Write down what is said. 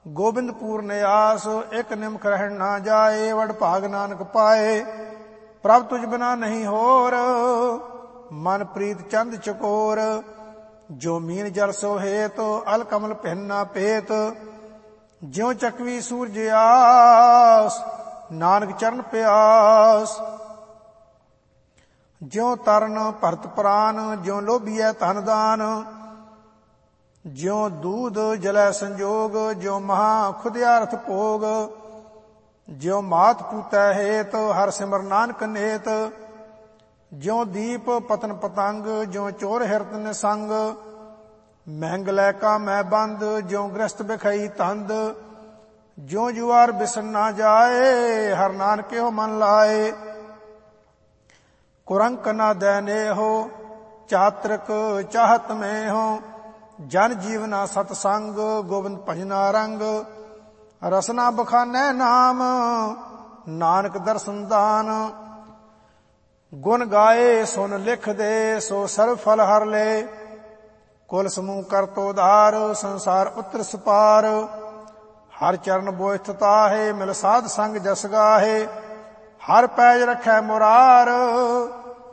ਗੋਬਿੰਦ ਪੂਰਨ ਆਸ, ਇੱਕ ਨਿਮਖ ਰਹਿਣ ਨਾ ਜਾਏ। ਵਡ ਭਾਗ ਨਾਨਕ ਪਾਏ, ਪ੍ਰਭ ਤੁਝ ਬਿਨਾ ਨਹੀਂ ਹੋਰ। ਮਨ ਪ੍ਰੀਤ ਚੰਦ ਚਕੋਰ, ਜੋ ਮੀਨ ਜਲ ਸੋ ਹੇਤ। ਅਲ ਕਮਲ ਪਹਿਨ ਨਾ ਭੇਤ, ਜਿਉ ਚਕਵੀ ਸੂਰਜ ਆਸ। ਨਾਨਕ ਚਰਨ ਪਿਆਸ, ਜਿਉ ਤਰਨ ਭਰਤ ਪ੍ਰਾਨ। ਜਿਉ ਲੋਭੀਐ ਧਨ ਦਾਨ, ਜਿਉ ਦੂਧ ਜਲੈ ਸੰਜੋਗ। ਜਿਉ ਮਹਾ ਖੁਦਿਆ ਰਥ ਭੋਗ, ਜਿਉ ਮਾਤ ਪੂਤੈ ਹੇਤ। ਹਰ ਸਿਮਰ ਨਾਨਕ ਨੇਤ, ਜਿਉ ਦੀਪ ਪਤਨ ਪਤੰਗ। ਜਿਉ ਚੋਰ ਹਿਰਤ ਨਿਸੰਗ, ਮਹਿੰਗ ਲੈ ਕਾ ਮੈਂ ਬੰਦ। ਜਿਉ ਗ੍ਰਸਤ ਬਿਖਈ ਤੰਦ, ਜਿਉ ਜੁਆਰ ਬਿਸਨ ਨਾ ਜਾਏ। ਹਰ ਨਾਨਕਿਓ ਮਨ ਲਾਏ, ਕੁਰੰਕ ਨਾ ਦੈਨੇ ਹੋ। ਚਾਤ੍ਰਿਕ ਚਾਹਤ ਮੈਂ ਹੋ, ਜਨ ਜੀਵਨਾ ਸਤਸੰਗ। ਗੋਬਿੰਦ ਭਜਨਾ ਰੰਗ, ਰਸਨਾ ਬਖਾਨੈ ਨਾਮ। ਨਾਨਕ ਦਰਸ਼ਨ ਦਾਨ, ਗੁਣ ਗਾਏ ਸੁਨ ਲਿਖ ਦੇ। ਸੋ ਸਰਬ ਫਲ ਹਰ ਲੈ, ਕੁਲ ਸਮੂਹ ਕਰ ਤੋ ਧਾਰ। ਸੰਸਾਰ ਉਤਰ ਸਪਾਰ, ਹਰ ਚਰਨ ਬੋਇ ਥਤਾਹੇ। ਮਿਲ ਸਾਧ ਸੰਗ ਜਸ ਗਾਹੇ, ਹਰ ਪੈਜ ਰਖੈ ਮੁਰਾਰ।